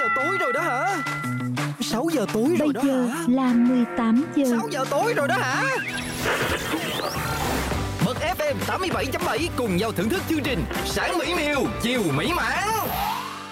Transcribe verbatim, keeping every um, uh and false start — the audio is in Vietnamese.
tối rồi đó hả? sáu giờ tối rồi Bây đó giờ hả? là mười tám giờ. sáu giờ tối rồi đó hả? Bật ép em tám mươi bảy chấm bảy cùng nhau thưởng thức chương trình Sáng mỹ miều, chiều mỹ mãn.